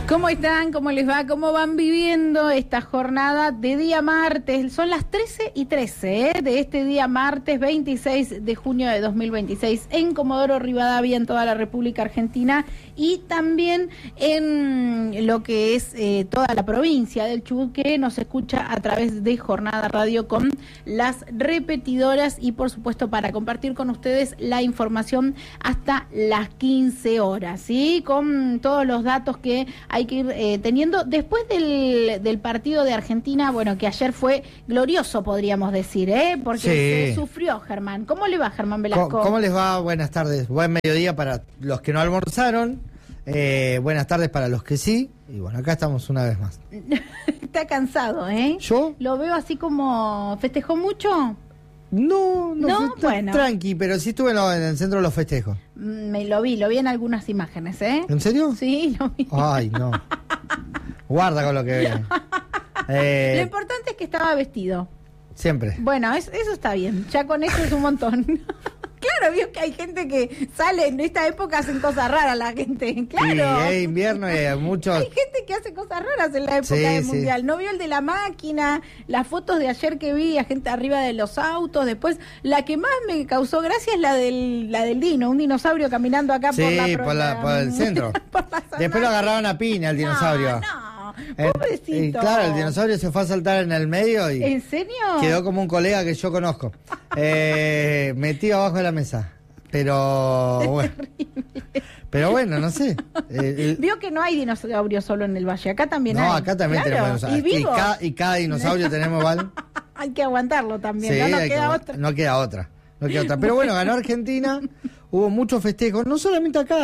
¿Cómo están? ¿Cómo les va? ¿Cómo van viviendo esta jornada de día martes? Son las 13:13 de este día martes 26 de junio de 2026 en Comodoro Rivadavia, en toda la República Argentina y también en lo que es toda la provincia del Chubut, que nos escucha a través de Jornada Radio con las repetidoras y por supuesto para compartir con ustedes la información hasta las 15 horas, ¿sí? Con todos los datos que hay que ir teniendo después del partido de Argentina, bueno, que ayer fue glorioso, podríamos decir, porque se sufrió, Germán. ¿Cómo le va, Germán Velasco? ¿Cómo les va? Buenas tardes. Buen mediodía para los que no almorzaron. Buenas tardes para los que sí. Y bueno, acá estamos una vez más. Está cansado, ¿eh? ¿Yo? Lo veo así como... ¿Festejó mucho? No, bueno. Tranqui, pero sí estuve en el centro de los festejos. Lo vi en algunas imágenes, ¿eh? ¿En serio? Sí, lo vi. Ay, no. Guarda con lo que vean. Lo importante es que estaba vestido. Siempre. Bueno, eso está bien. Ya con eso es un montón. Claro, vio que hay gente que sale en esta época, hacen cosas raras la gente, claro. Sí, es invierno y hay muchos... Hay gente que hace cosas raras en la época del Mundial. ¿No vio el de la máquina? Las fotos de ayer que vi, a gente arriba de los autos. Después, la que más me causó gracia es la del Dino, un dinosaurio caminando acá por el centro. Después lo agarraron a piña el dinosaurio. No. Pobrecito. Claro, el dinosaurio se fue a saltar en el medio y... ¿En serio? Quedó como un colega que yo conozco. Metido abajo de la mesa. Pero bueno. Pero bueno, no sé. Vio que no hay dinosaurios solo en el valle. Acá también hay. No, acá también tenemos dinosaurios. ¿Y cada dinosaurio tenemos igual? Hay que aguantarlo también. Sí, No queda otra. No queda otra. Pero bueno, ganó Argentina. Hubo muchos festejos. No solamente acá,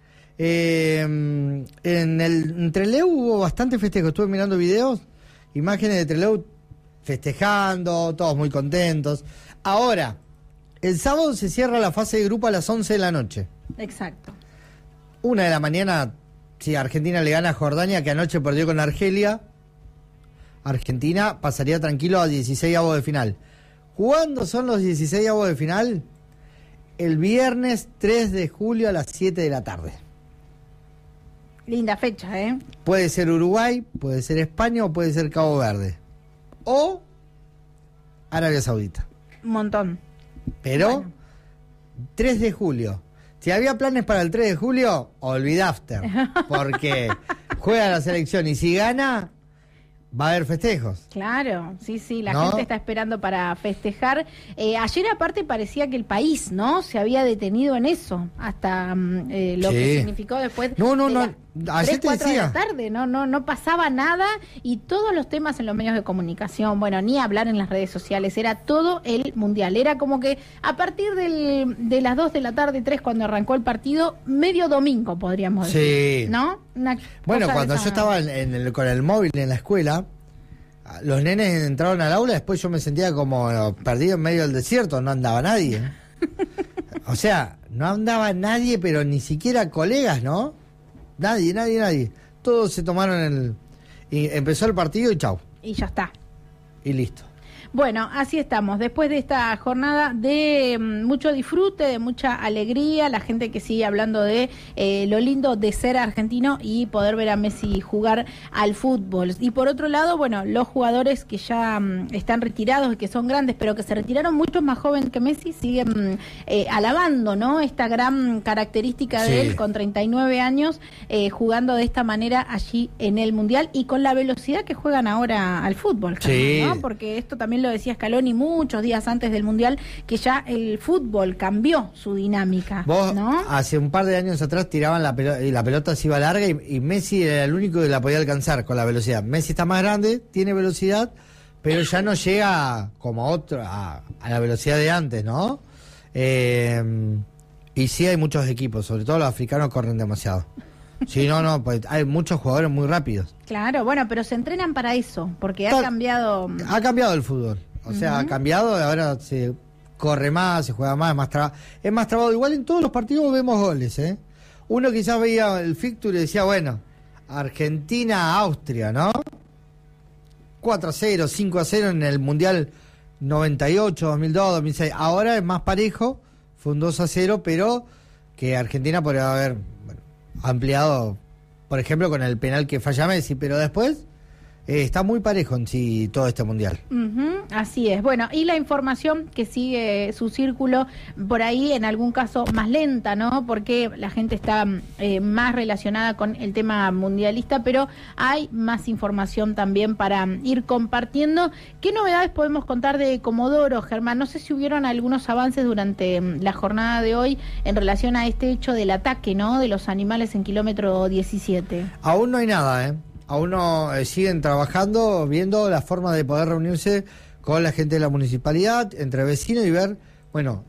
en Trelew hubo bastante festejo. Estuve mirando videos, imágenes de Trelew festejando, todos muy contentos. Ahora, el sábado se cierra la fase de grupo a las 11 de la noche. Exacto. 1 de la mañana, si Argentina le gana a Jordania, que anoche perdió con Argelia, Argentina pasaría tranquilo a 16avos de final. ¿Cuándo son los 16avos de final? El viernes 3 de julio a las 7 de la tarde. Linda fecha, ¿eh? Puede ser Uruguay, puede ser España o puede ser Cabo Verde. O Arabia Saudita. Un montón. Pero, bueno. 3 de julio. Si había planes para el 3 de julio, olvidaste. Porque juega la selección y si gana, va a haber festejos. Claro, sí, la gente está esperando para festejar. Ayer aparte parecía que el país, ¿no? Se había detenido en eso, hasta lo que significó después. Ayer 3, 4 decía. de la tarde, no pasaba nada y todos los temas en los medios de comunicación, bueno, ni hablar en las redes sociales, era todo el Mundial. Era como que a partir de las 2 de la tarde, 3, cuando arrancó el partido, medio domingo, podríamos decir, ¿no? Bueno, cuando yo estaba con el móvil en la escuela, los nenes entraron al aula, después yo me sentía como perdido en medio del desierto, no andaba nadie. O sea, no andaba nadie, pero ni siquiera colegas, ¿no? Nadie. Todos se tomaron y empezó el partido y chau. Y ya está. Y listo. Bueno, así estamos, después de esta jornada de mucho disfrute, de mucha alegría, la gente que sigue hablando de lo lindo de ser argentino y poder ver a Messi jugar al fútbol. Y por otro lado, bueno, los jugadores que ya están retirados y que son grandes, pero que se retiraron mucho más jóvenes que Messi, siguen alabando, ¿no? Esta gran característica de él, con 39 años, jugando de esta manera allí en el Mundial y con la velocidad que juegan ahora al fútbol, ¿no? Porque esto también lo decía Scaloni muchos días antes del Mundial, que ya el fútbol cambió su dinámica. Vos, ¿no? Hace un par de años atrás tiraban la pelota y la pelota se iba larga y Messi era el único que la podía alcanzar con la velocidad. Messi está más grande, tiene velocidad, pero ya no llega como a la velocidad de antes, ¿no? Y sí hay muchos equipos, sobre todo los africanos corren demasiado. Sí, pues hay muchos jugadores muy rápidos. Claro, bueno, pero se entrenan para eso, porque ha cambiado... Ha cambiado el fútbol, o sea, ha cambiado, ahora se corre más, se juega más, es más trabado. Igual en todos los partidos vemos goles, ¿eh? Uno quizás veía el fixture y decía, bueno, Argentina-Austria, ¿no? 4-0, 5-0 en el Mundial 98, 2002, 2006. Ahora es más parejo, fue un 2-0, pero que Argentina podría haber ampliado por ejemplo, con el penal que falla Messi, pero después está muy parejo en sí todo este mundial. Así es. Bueno, y la información que sigue su círculo por ahí, en algún caso más lenta, ¿no? Porque la gente está más relacionada con el tema mundialista, pero hay más información también para ir compartiendo. ¿Qué novedades podemos contar de Comodoro, Germán? No sé si hubieron algunos avances durante la jornada de hoy en relación a este hecho del ataque, ¿no? De los animales en kilómetro 17. Aún no hay nada, Aún no siguen trabajando, viendo la forma de poder reunirse con la gente de la municipalidad, entre vecinos y ver, bueno,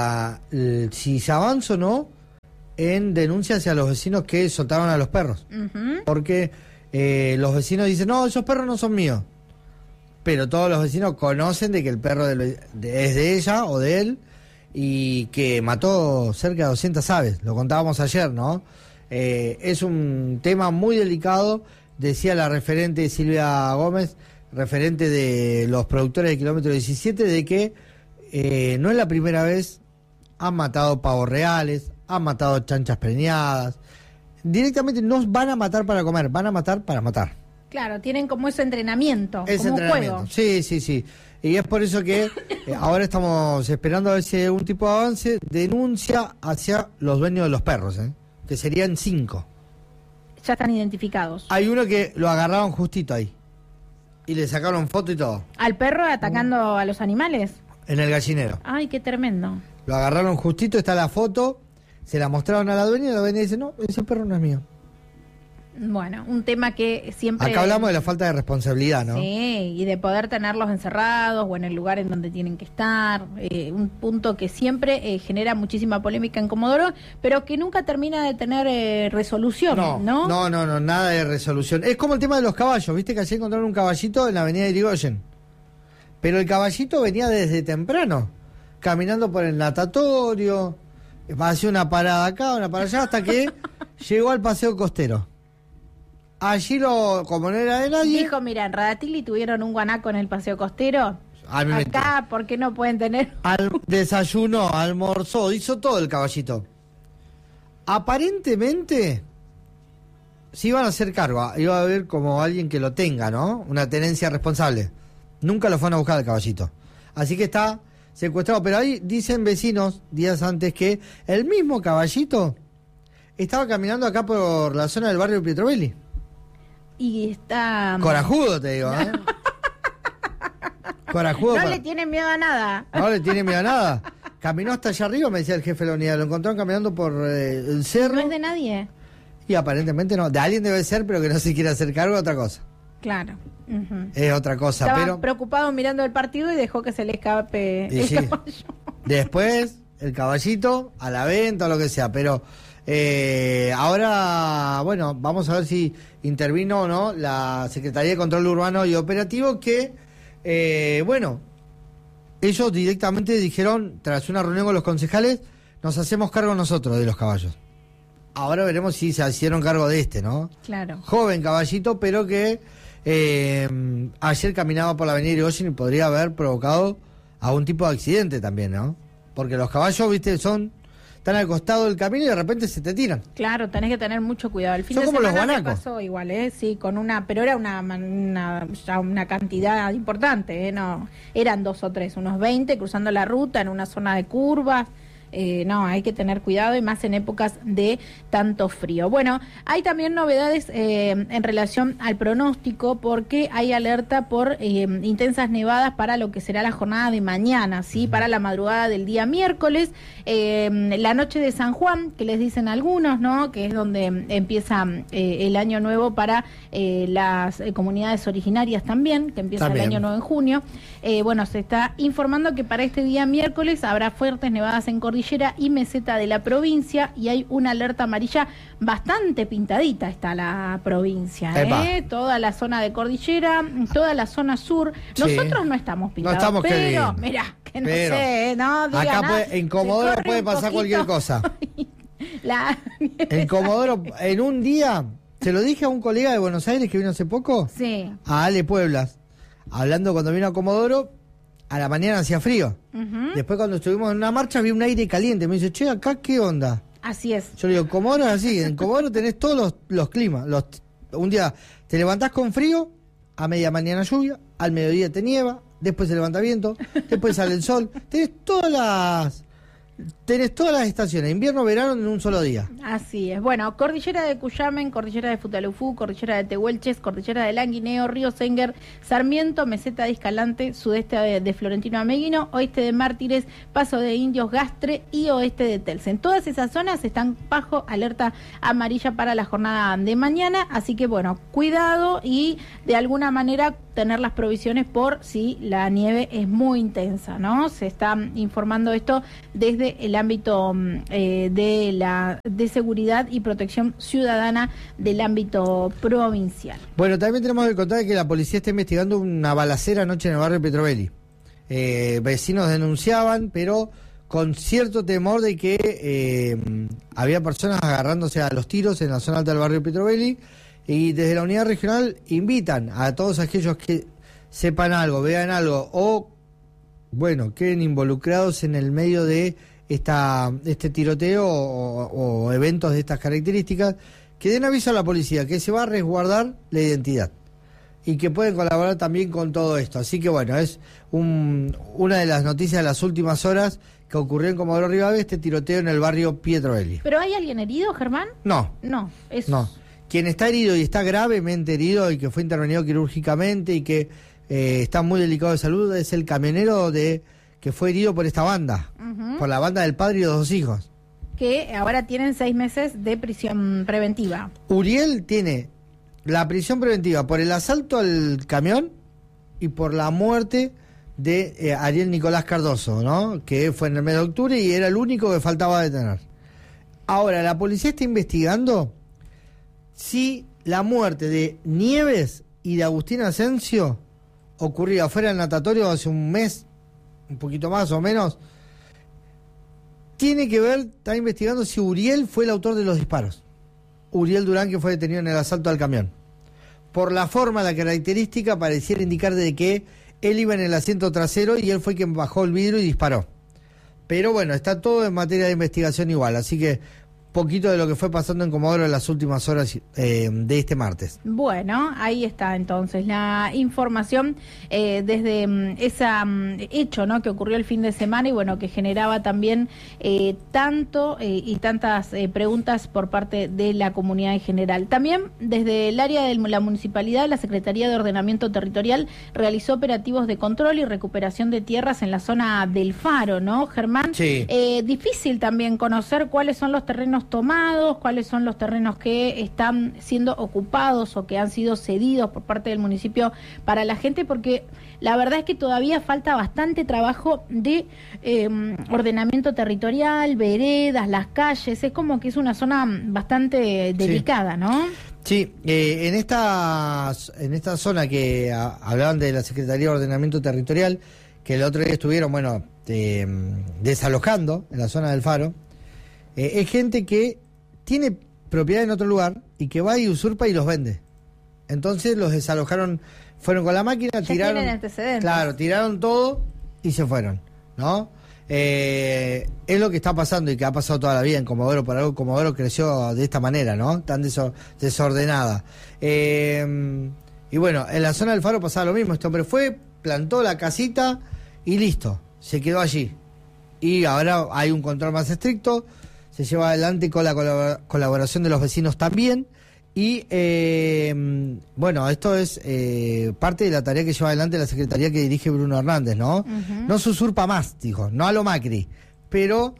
si se avanza o no en denuncias hacia los vecinos que soltaron a los perros. Porque los vecinos dicen, no, esos perros no son míos. Pero todos los vecinos conocen de que el perro es de ella o de él y que mató cerca de 200 aves. Lo contábamos ayer, ¿no? Es un tema muy delicado. Decía la referente Silvia Gómez, referente de los productores de kilómetro 17, de que no es la primera vez, han matado pavos reales, han matado chanchas preñadas. Directamente no van a matar para comer, van a matar para matar. Claro, tienen como ese entrenamiento, ese como entrenamiento. Un juego. Sí. Y es por eso que ahora estamos esperando a ver si hay algún tipo de avance, denuncia hacia los dueños de los perros, que serían 5. Ya están identificados. Hay uno que lo agarraron justito ahí. Y le sacaron foto y todo. ¿Al perro atacando a los animales? En el gallinero. Ay, qué tremendo. Lo agarraron justito, está la foto, se la mostraron a la dueña y la dueña dice, no, ese perro no es mío. Bueno, un tema que siempre... Acá hablamos de la falta de responsabilidad, ¿no? Sí, y de poder tenerlos encerrados o en el lugar en donde tienen que estar. Un punto que siempre genera muchísima polémica en Comodoro, pero que nunca termina de tener resolución, ¿no? No, nada de resolución. Es como el tema de los caballos, ¿viste? Que ayer encontraron un caballito en la avenida de Irigoyen. Pero el caballito venía desde temprano, caminando por el natatorio, hacía una parada acá, una parada allá, hasta que llegó al paseo costero. Allí como no era de nadie... Dijo, mira, en Radatili tuvieron un guanaco en el paseo costero. Acá, ¿por qué no pueden tener? Desayunó, almorzó, hizo todo el caballito. Aparentemente, se iban a hacer cargo, iba a haber como alguien que lo tenga, ¿no? Una tenencia responsable. Nunca lo fueron a buscar al caballito. Así que está secuestrado. Pero ahí dicen vecinos, días antes, que el mismo caballito estaba caminando acá por la zona del barrio Pietrobelli. Y está... Corajudo, te digo, Corajudo. No le tiene miedo a nada. No le tiene miedo a nada. Caminó hasta allá arriba, me decía el jefe de la unidad. Lo encontraron caminando por el cerro. No es de nadie. Y aparentemente no. De alguien debe ser, pero que no se quiere hacer cargo de otra cosa. Claro. Es otra cosa, Estaba pero... preocupado mirando el partido y dejó que se le escape el caballo. Después, el caballito a la venta o lo que sea, pero... ahora, bueno, vamos a ver si intervino o no la Secretaría de Control Urbano y Operativo que, bueno, ellos directamente dijeron, tras una reunión con los concejales, nos hacemos cargo nosotros de los caballos. Ahora veremos si se hicieron cargo de este, ¿no? Claro. Joven caballito, pero que ayer caminaba por la avenida Irigoyen y podría haber provocado algún tipo de accidente también, ¿no? Porque los caballos, viste, están al costado del camino y de repente se te tiran. Claro, tenés que tener mucho cuidado. El fin Son de como semana los me guanacos. pasó igual, sí, con pero era una cantidad importante, no, eran 2 o 3, unos 20 cruzando la ruta en una zona de curvas. No, hay que tener cuidado y más en épocas de tanto frío. Bueno, hay también novedades en relación al pronóstico porque hay alerta por intensas nevadas para lo que será la jornada de mañana, ¿sí? Para la madrugada del día miércoles, la noche de San Juan, que les dicen algunos, ¿no? Que es donde empieza el año nuevo para las comunidades originarias también, que empieza el año nuevo en junio. Bueno, se está informando que para este día miércoles habrá fuertes nevadas en cordillera y meseta de la provincia y hay una alerta amarilla bastante pintadita está la provincia, toda la zona de cordillera, toda la zona sur. Nosotros no estamos pintados, no estamos, pero mirá, que no sé, no diga acá nada, en Comodoro puede pasar cualquier cosa. En Comodoro, en un día, se lo dije a un colega de Buenos Aires que vino hace poco, sí, a Ale Pueblas, hablando cuando vino a Comodoro. A la mañana hacía frío. Después cuando estuvimos en una marcha vi un aire caliente. Me dice, che, acá qué onda. Así es. Yo digo, Comodoro es así, en Comodoro tenés todos los climas. Un día te levantás con frío, a media mañana lluvia, al mediodía te nieva, después se levanta viento, después sale el sol. Tenés todas las estaciones, invierno, verano en un solo día. Así es. Bueno, cordillera de Cuyamen, cordillera de Futaleufú, cordillera de Tehuelches, cordillera de Languineo, Río Senguer, Sarmiento, meseta de Escalante, sudeste de Florentino Ameguino, oeste de Mártires, Paso de Indios, Gastre y oeste de Telsen. Todas esas zonas están bajo alerta amarilla para la jornada de mañana, así que bueno, cuidado y de alguna manera tener las provisiones por si la nieve es muy intensa, ¿no? Se está informando esto desde el ámbito de seguridad y protección ciudadana del ámbito provincial. Bueno, también tenemos que contar que la policía está investigando una balacera anoche en el barrio Petrovelli. Vecinos denunciaban, pero con cierto temor de que había personas agarrándose a los tiros en la zona alta del barrio Petrovelli, y desde la unidad regional invitan a todos aquellos que sepan algo, vean algo o, bueno, queden involucrados en el medio de este tiroteo o eventos de estas características, que den aviso a la policía que se va a resguardar la identidad y que pueden colaborar también con todo esto. Así que bueno, es una de las noticias de las últimas horas que ocurrió en Comodoro Rivadavia, este tiroteo en el barrio Petrovelli. ¿Pero hay alguien herido, Germán? No. No. Quien está herido y está gravemente herido y que fue intervenido quirúrgicamente y que está muy delicado de salud es el camionero que fue herido por esta banda, por la banda del padre y los 2 hijos. Que ahora tienen 6 meses de prisión preventiva. Uriel tiene la prisión preventiva por el asalto al camión y por la muerte de Ariel Nicolás Cardoso, ¿no? Que fue en el mes de octubre y era el único que faltaba detener. Ahora, la policía está investigando si la muerte de Nieves y de Agustín Asensio ocurrió afuera del natatorio hace un mes, un poquito más o menos, tiene que ver, está investigando si Uriel fue el autor de los disparos. Uriel Durán, que fue detenido en el asalto al camión. Por la forma, la característica, pareciera indicar de que él iba en el asiento trasero y él fue quien bajó el vidrio y disparó. Pero bueno, está todo en materia de investigación igual, así que poquito de lo que fue pasando en Comodoro en las últimas horas de este martes. Bueno, ahí está entonces la información desde ese hecho, ¿no?, que ocurrió el fin de semana y bueno, que generaba también tantas preguntas por parte de la comunidad en general. También desde el área de la municipalidad, la Secretaría de Ordenamiento Territorial realizó operativos de control y recuperación de tierras en la zona del Faro, ¿no, Germán? Sí. Difícil también conocer cuáles son los terrenos tomados, cuáles son los terrenos que están siendo ocupados o que han sido cedidos por parte del municipio para la gente, porque la verdad es que todavía falta bastante trabajo de ordenamiento territorial, veredas, las calles, es como que es una zona bastante delicada, ¿no? Sí, en esta zona que hablaban de la Secretaría de Ordenamiento Territorial, que el otro día estuvieron, bueno, desalojando en la zona del Faro, es gente que tiene propiedad en otro lugar y que va y usurpa y los vende. Entonces los desalojaron, fueron con la máquina, ya tiraron, tienen antecedentes. Claro, tiraron todo y se fueron, ¿no? Es lo que está pasando y que ha pasado toda la vida en Comodoro. Por algo Comodoro creció de esta manera, ¿no? Tan desordenada. Y bueno, en la zona del Faro pasaba lo mismo. Este hombre fue, plantó la casita y listo, se quedó allí. Y ahora hay un control más estricto, se lleva adelante con la colaboración de los vecinos también. Y bueno, esto es parte de la tarea que lleva adelante la secretaría que dirige Bruno Hernández, ¿no? Uh-huh. No se usurpa más, dijo, no a lo Macri, pero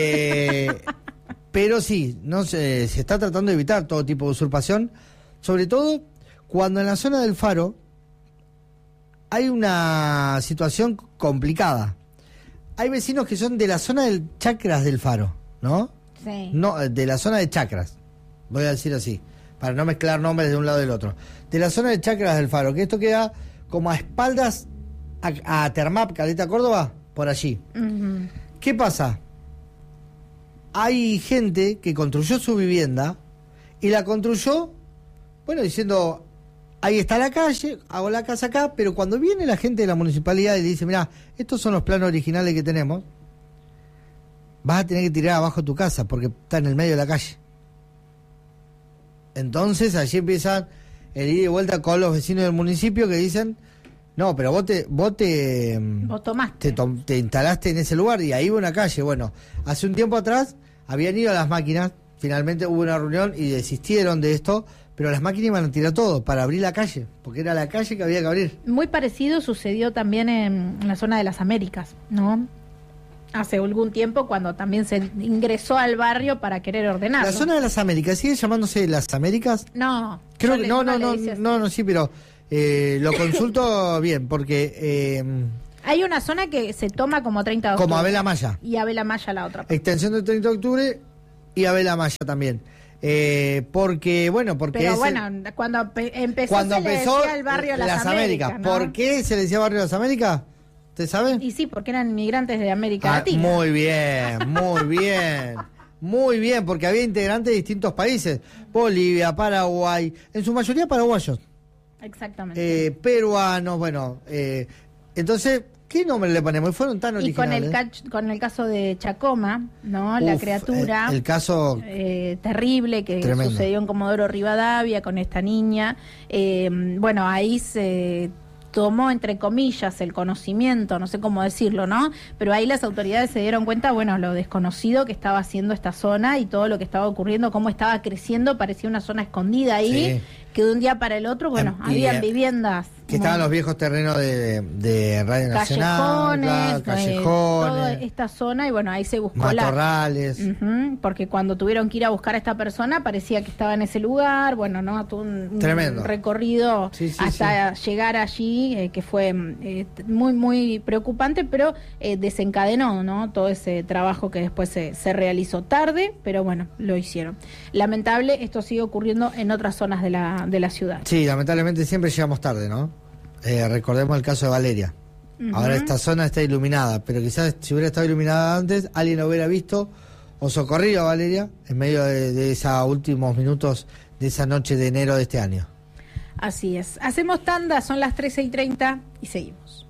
sí, no se está tratando de evitar todo tipo de usurpación, sobre todo cuando en la zona del Faro hay una situación complicada. Hay vecinos que son de la zona del Chacras del Faro, ¿no? Sí. No, de la zona de Chacras, voy a decir así, para no mezclar nombres de un lado y del otro. De la zona de Chacras del Faro, que esto queda como a espaldas a Termap, Caleta Córdoba, por allí. Uh-huh. ¿Qué pasa? Hay gente que construyó su vivienda y la construyó, bueno, diciendo, ahí está la calle, hago la casa acá, pero cuando viene la gente de la municipalidad y le dice, mirá, estos son los planos originales que tenemos, vas a tener que tirar abajo tu casa porque está en el medio de la calle. Entonces allí empiezan el ida y vuelta con los vecinos del municipio que dicen, no, pero vos tomaste. te instalaste en ese lugar y ahí hubo una calle. Bueno, hace un tiempo atrás habían ido a las máquinas, finalmente hubo una reunión y desistieron de esto, pero las máquinas iban a tirar todo para abrir la calle, porque era la calle que había que abrir. Muy parecido sucedió también en la zona de las Américas, ¿no? Hace algún tiempo cuando también se ingresó al barrio para querer ordenar. ¿La zona de las Américas sigue llamándose las Américas? No. Creo que no, sí, pero lo consulto bien, porque... hay una zona que se toma como 30 de octubre. Como Abel Amaya. Y Abel Amaya la otra. Extensión del 30 de octubre y Abel Amaya también. Porque pero cuando empezó le decía el barrio Las Américas, ¿no? ¿Por qué se le decía barrio Las Américas? ¿Usted sabe? Y sí, porque eran inmigrantes de América Latina. Muy bien, muy bien, porque había integrantes de distintos países, Bolivia, Paraguay, en su mayoría paraguayos. Exactamente. Peruanos, entonces, ¿qué nombre le ponemos? Fueron tan originales. Y con el caso de Chacoma, ¿no? La criatura. El caso terrible que tremendo. Sucedió en Comodoro Rivadavia con esta niña. Ahí se tomó, entre comillas, el conocimiento, no sé cómo decirlo, ¿no? Pero ahí las autoridades se dieron cuenta, lo desconocido que estaba haciendo esta zona y todo lo que estaba ocurriendo, cómo estaba creciendo, parecía una zona escondida ahí, que de un día para el otro, habían viviendas. Que estaban los viejos terrenos de Radio Nacional, callejones, toda esta zona, y ahí se buscó matorrales. Porque cuando tuvieron que ir a buscar a esta persona, parecía que estaba en ese lugar, todo un recorrido hasta llegar allí, que fue muy, muy preocupante, pero desencadenó, ¿no? Todo ese trabajo que después se realizó tarde, pero lo hicieron. Lamentable, esto sigue ocurriendo en otras zonas de la ciudad. Sí, lamentablemente siempre llegamos tarde, ¿no? Recordemos el caso de Valeria. Ahora esta zona está iluminada, pero quizás si hubiera estado iluminada antes, alguien lo hubiera visto o socorrido a Valeria en medio de esos últimos minutos de esa noche de enero de este año. Así es. Hacemos tanda, son las 13:30 y seguimos.